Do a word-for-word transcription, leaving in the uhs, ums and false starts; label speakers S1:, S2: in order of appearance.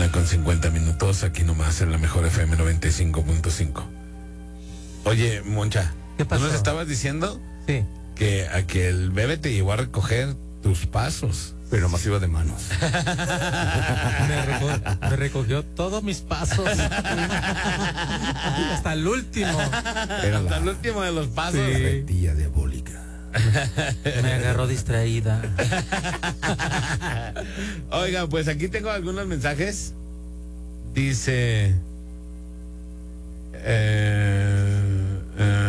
S1: una con cincuenta minutos, aquí nomás en la mejor F M noventa y cinco punto cinco. Oye, Moncha,
S2: ¿qué pasó?
S1: ¿tú nos estabas diciendo?
S2: Sí.
S1: Que a que el bebé te llevó a recoger tus pasos.
S3: Pero nomás iba de manos.
S2: Me, reco- me recogió todos mis pasos. Hasta el último.
S3: Era
S1: Hasta
S3: la
S1: el último de los pasos.
S2: Sí.
S3: retilla diabólica.
S2: Me agarró distraída.
S1: Oiga, pues aquí tengo algunos mensajes. Dice... Eh, eh,